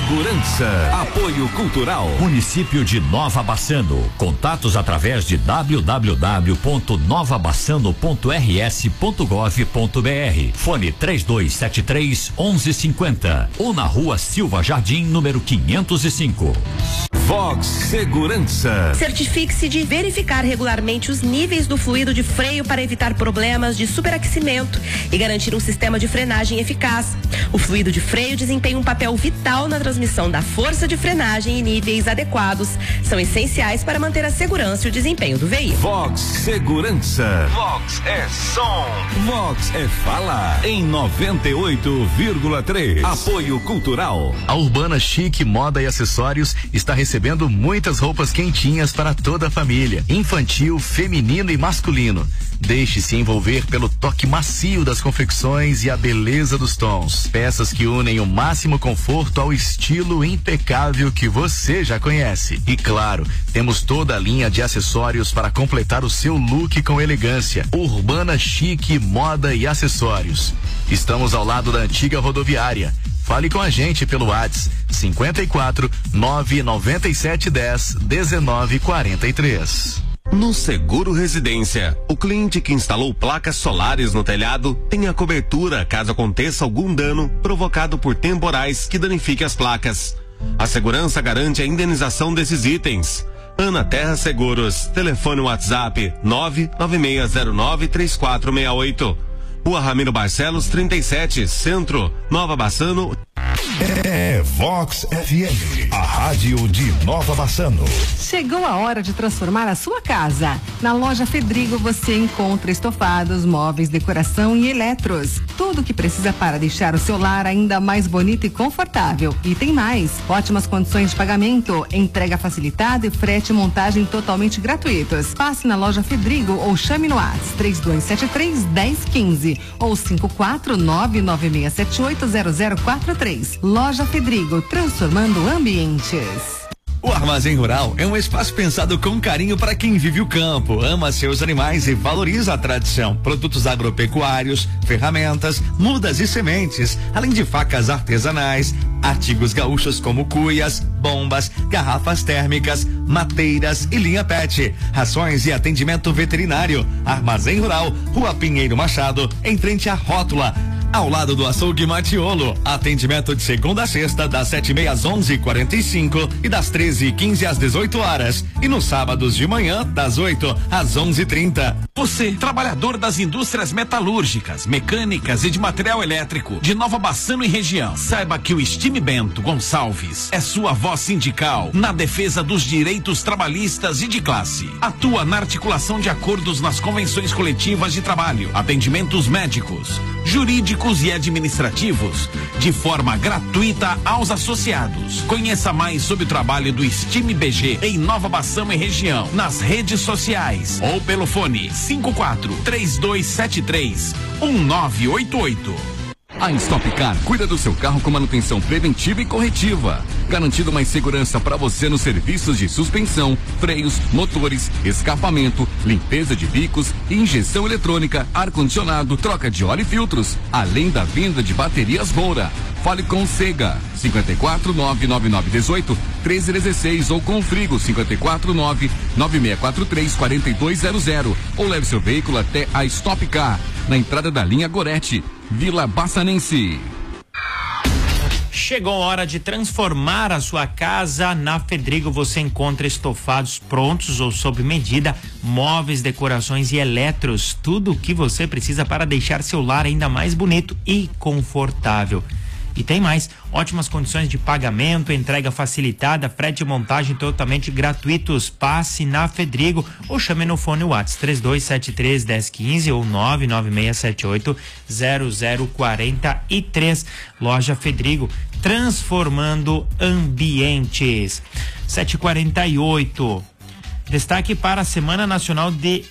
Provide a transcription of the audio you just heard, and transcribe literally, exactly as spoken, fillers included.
Segurança. Apoio Cultural. Município de Nova Bassano. Contatos através de w w w ponto nova bassano ponto r s ponto gov ponto b r. Fone três dois sete três, onze cinquenta ou na rua Silva Jardim, número quinhentos e cinco. Vox Segurança. Certifique-se de verificar regularmente os níveis do fluido de freio para evitar problemas de superaquecimento e garantir um sistema de frenagem eficaz. O fluido de freio desempenha um papel vital na transmissão da força de frenagem e níveis adequados são essenciais para manter a segurança e o desempenho do veículo. Vox Segurança. Vox é som. Vox é fala. Em noventa e oito vírgula três. Apoio Cultural. A Urbana Chique Moda e Acessórios está recebendo muitas roupas quentinhas para toda a família, infantil, feminino e masculino. Deixe-se envolver pelo toque macio das confecções e a beleza dos tons. Peças que unem o máximo conforto ao estilo impecável que você já conhece. E claro, temos toda a linha de acessórios para completar o seu look com elegância. Urbana Chique Moda e Acessórios. Estamos ao lado da antiga rodoviária. Fale com a gente pelo WhatsApp cinquenta e quatro, nove noventa e sete, dez, dezenove, quarenta e três. No Seguro Residência, o cliente que instalou placas solares no telhado tem a cobertura caso aconteça algum dano provocado por temporais que danifique as placas. A segurança garante a indenização desses itens. Ana Terra Seguros, telefone WhatsApp nove nove seis zero nove três quatro seis oito. Rua Ramiro Barcelos trinta e sete, Centro, Nova Bassano. É Vox F M, a rádio de Nova Bassano. Chegou a hora de transformar a sua casa. Na loja Fedrigo você encontra estofados, móveis, decoração e eletros. Tudo o que precisa para deixar o seu lar ainda mais bonito e confortável. E tem mais, ótimas condições de pagamento, entrega facilitada e frete e montagem totalmente gratuitos. Passe na loja Fedrigo ou chame no WhatsApp três dois sete três, dez quinze ou cinco quatro nove nove seis sete oito zero zero quatro três. Loja Fedrigo, transformando ambientes. O Armazém Rural é um espaço pensado com carinho para quem vive o campo, ama seus animais e valoriza a tradição. Produtos agropecuários, ferramentas, mudas e sementes, além de facas artesanais, artigos gaúchos como cuias, bombas, garrafas térmicas, mateiras e linha pet, rações e atendimento veterinário. Armazém Rural, Rua Pinheiro Machado, em frente à Rótula, ao lado do açougue Matiolo. Atendimento de segunda a sexta, das sete e meia às onze e quarenta e cinco e das treze e quinze às dezoito horas. E nos sábados de manhã, das oito às onze e trinta. Você, trabalhador das indústrias metalúrgicas, mecânicas e de material elétrico de Nova Bassano e região, saiba que o Estime Bento Gonçalves é sua voz sindical na defesa dos direitos trabalhistas e de classe. Atua na articulação de acordos nas convenções coletivas de trabalho, atendimentos médicos, jurídicos e administrativos de forma gratuita aos associados. Conheça mais sobre o trabalho do Estime B G em Nova Bassano e região nas redes sociais ou pelo fone cinco quatro três dois sete três um nove oito oito. A Stop Car cuida do seu carro com manutenção preventiva e corretiva, garantindo mais segurança para você nos serviços de suspensão, freios, motores, escapamento, limpeza de bicos, injeção eletrônica, ar-condicionado, troca de óleo e filtros, além da venda de baterias Moura. Fale com o Sega, cinco quatro nove nove nove um oito treze dezesseis ou com o Frigo, cinco quatro nove nove seis quatro três quatro dois zero zero, ou leve seu veículo até a Stop Car, na entrada da linha Gorete, Vila Bassanense. Chegou a hora de transformar a sua casa. Na Fedrigo você encontra estofados prontos ou sob medida, móveis, decorações e eletros, tudo o que você precisa para deixar seu lar ainda mais bonito e confortável. E tem mais, ótimas condições de pagamento, entrega facilitada, frete e montagem totalmente gratuitos. Passe na Fedrigo ou chame no fone WhatsApp três dois sete três, dez quinze ou nove nove seis sete oito zero zero quatro três. Loja Fedrigo, transformando ambientes. sete e quarenta e oito. Destaque para a Semana Nacional de